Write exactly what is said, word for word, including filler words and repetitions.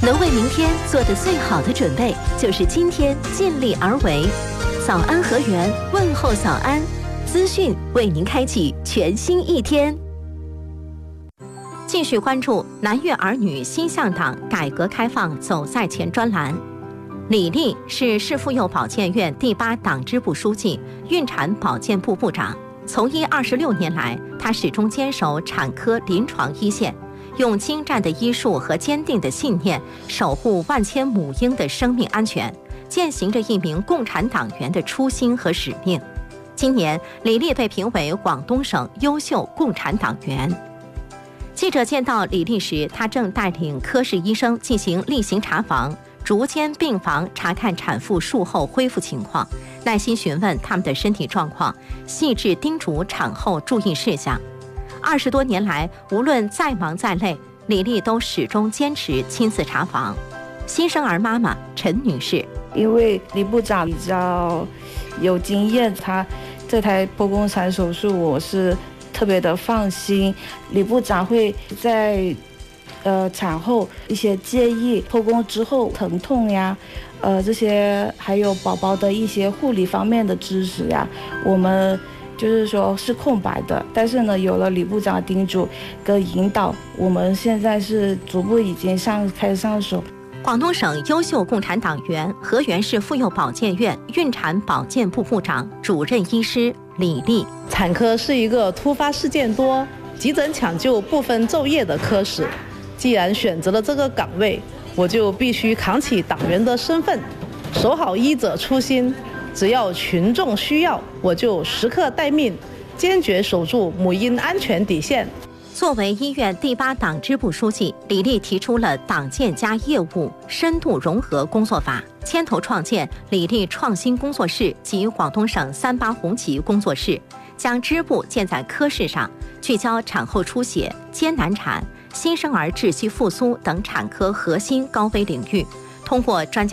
能为明天做的最好的准备，就是今天尽力而为。早安河源，问候早安，资讯为您开启全新一天。继续关注南粤儿女新向党改革开放走在前专栏。李丽是市妇幼保健院第八党支部书记、孕产保健部部长。从医二十六年来，她始终坚守产科临床一线，用精湛的医术和坚定的信念，守护万千母婴的生命安全，践行着一名共产党员的初心和使命。今年，李丽被评为广东省优秀共产党员。记者见到李丽时，她正带领科室医生进行例行查房，逐间病房查看产妇术后恢复情况，耐心询问他们的身体状况，细致叮嘱产后注意事项。二十多年来，无论再忙再累，李丽都始终坚持亲自查房。新生儿妈妈陈女士， 因为李部长比较有经验，他这台剖宫产手术我是特别的放心。李部长会在呃产后一些建议，剖宫之后疼痛呀，呃这些还有宝宝的一些护理方面的知识呀，我们就是说是空白的，但是呢，有了李部长的叮嘱跟引导，我们现在是逐步已经上开始上手。 广东省优秀共产党员、河源市妇幼保健院孕产保健部部长、主任医师李丽。 产科是一个突发事件多、急诊抢救不分昼夜的科室，既然选择了这个岗位，我就必须扛起党员的身份，守好医者初心。只要群众需要，我就时刻待命，坚决守住母婴安全底线。 作为医院第八党支部书记，李丽提出了党建加业务深度融合工作法，牵头创建李丽创新工作室及广东省三八红旗工作室，将支部建在科室上，聚焦产后出血、艰难产、新生儿窒息复苏等产科核心高危领域，通过专家